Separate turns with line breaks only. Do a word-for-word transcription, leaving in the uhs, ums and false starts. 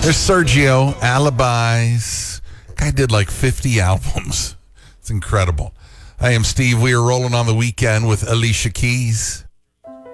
There's Sergio, Alibis. Guy did like fifty albums. It's incredible. I am Steve. We are rolling on the weekend with Alicia Keys.